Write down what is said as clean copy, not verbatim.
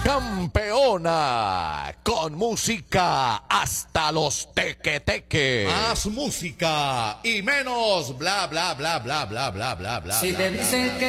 campeona, con música hasta los teque-teque. Más música y menos bla bla bla bla bla bla bla bla. Si te dicen que